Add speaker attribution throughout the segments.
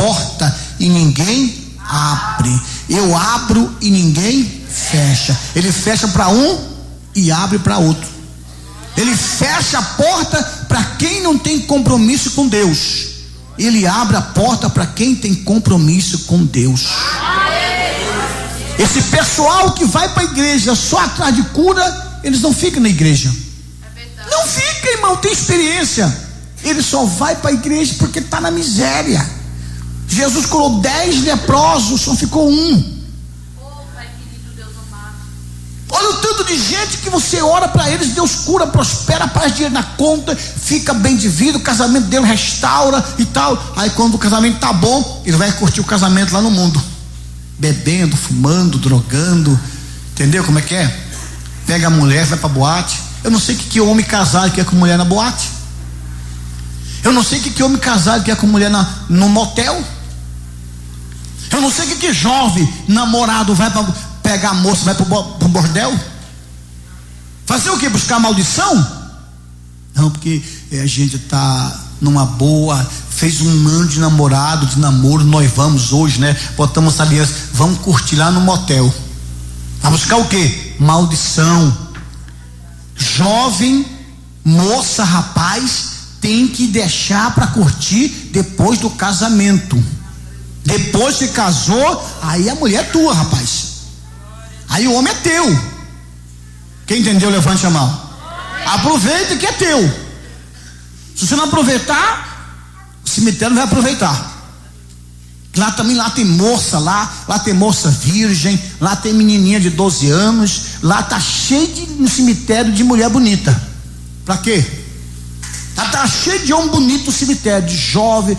Speaker 1: porta e ninguém abre. Eu abro e ninguém fecha. Ele fecha para um e abre para outro. Ele fecha a porta para quem não tem compromisso com Deus. Ele abre a porta para quem tem compromisso com Deus. Esse pessoal que vai para a igreja só atrás de cura, eles não ficam na igreja. Não fica, irmão, tem experiência. Ele só vai para a igreja porque está na miséria. Jesus curou 10 leprosos, só ficou um. Olha o tanto de gente que você ora para eles, Deus cura, prospera, faz dinheiro na conta, fica bem de vida, o casamento dele restaura e tal. Aí quando o casamento tá bom, ele vai curtir o casamento lá no mundo, bebendo, fumando, drogando, entendeu como é que é? Pega a mulher, vai pra boate. Eu não sei o que homem casado quer com mulher na boate. Eu não sei o que homem casado quer com mulher no motel. Eu não sei o que jovem namorado vai para pegar a moça, vai pro bordel. Fazer o que? Buscar maldição? Não, porque a gente tá numa boa, fez um ano de namorado, de namoro, nós vamos hoje, né? Botamos essa aliança, vamos curtir lá no motel. Vai buscar o que? Maldição. Jovem, moça, rapaz, tem que deixar para curtir depois do casamento. Depois que casou, aí a mulher é tua, rapaz. Aí o homem é teu. Quem entendeu, levante a mão. Aproveita que é teu. Se você não aproveitar, o cemitério não vai aproveitar. Lá também, lá tem moça, lá tem moça virgem, lá tem menininha de 12 anos, lá tá cheio no cemitério de mulher bonita. Pra quê? Tá cheio de homem bonito no cemitério, de jovem,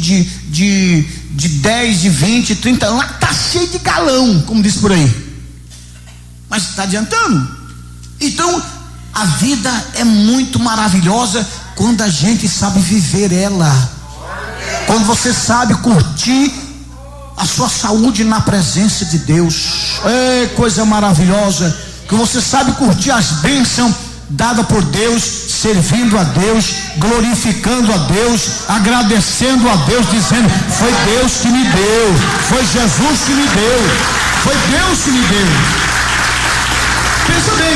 Speaker 1: de 10, de 20, 30 anos, lá tá cheio de galão, como diz por aí. Mas está adiantando. Então a vida é muito maravilhosa quando a gente sabe viver ela. Quando você sabe curtir a sua saúde na presença de Deus. É coisa maravilhosa. Que você sabe curtir as bênçãos dadas por Deus, servindo a Deus, glorificando a Deus, agradecendo a Deus, dizendo: foi Deus que me deu, foi Jesus que me deu, foi Deus que me deu. Pensa bem.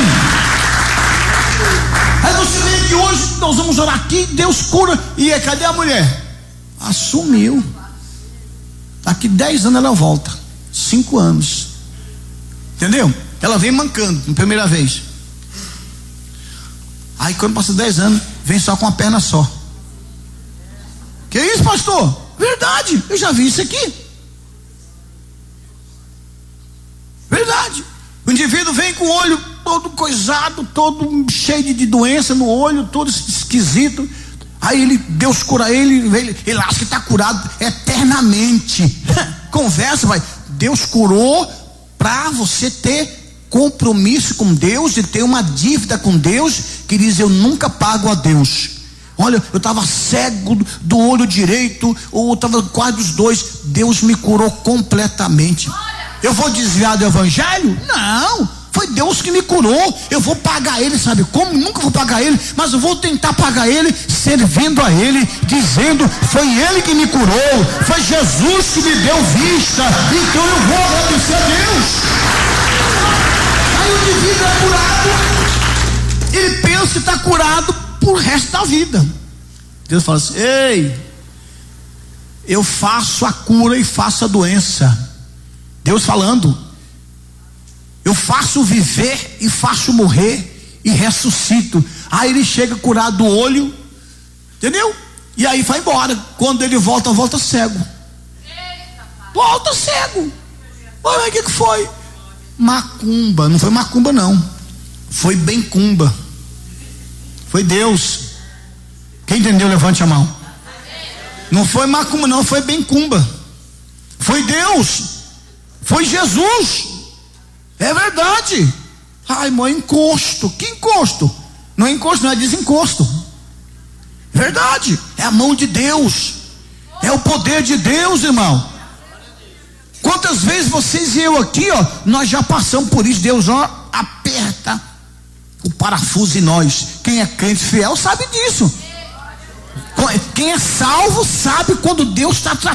Speaker 1: Aí você vê que hoje nós vamos orar aqui, Deus cura, e cadê a mulher? Assumiu. Daqui 10 anos ela volta, 5 anos, entendeu? Ela vem mancando na primeira vez. Aí quando passa 10 anos, vem só com a perna só. Que isso, pastor? Verdade, eu já vi isso aqui. Verdade. O indivíduo vem com o olho todo coisado, todo cheio de doença no olho, todo esquisito. Aí Deus cura ele acha que está curado eternamente. Conversa, vai. Deus curou para você ter compromisso com Deus e ter uma dívida com Deus, que diz: eu nunca pago a Deus. Olha, eu estava cego do olho direito, ou estava quase dos dois, Deus me curou completamente. Eu vou desviar do evangelho? Não, foi Deus que me curou. Eu vou pagar ele, sabe como? Nunca vou pagar ele, mas eu vou tentar pagar ele servindo a ele, dizendo: foi ele que me curou, foi Jesus que me deu vista, então eu vou agradecer a Deus. Aí o indivíduo é curado, ele pensa que está curado pro resto da vida. Deus fala assim: ei, eu faço a cura e faço a doença. Deus falando: eu faço viver e faço morrer e ressuscito. Aí ele chega curado do olho, entendeu? E aí vai embora. Quando ele volta cego. Volta cego. Olha, o que foi? Macumba. Não foi macumba, não. Foi bencumba. Foi Deus. Quem entendeu, levante a mão. Não foi macumba, não, foi bencumba. Foi Deus. Foi Jesus. É verdade. Ai, irmão, encosto. Que encosto? Não é encosto, não é desencosto. Verdade. É a mão de Deus. É o poder de Deus, irmão. Quantas vezes vocês e eu aqui, ó, nós já passamos por isso. Deus, ó, aperta o parafuso em nós. Quem é crente fiel sabe disso. Quem é salvo sabe quando Deus está tratando